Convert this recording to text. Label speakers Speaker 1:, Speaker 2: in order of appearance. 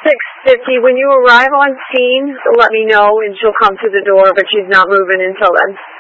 Speaker 1: 6:50. When you arrive on scene, let me know and she'll come to the door, but she's not moving until then.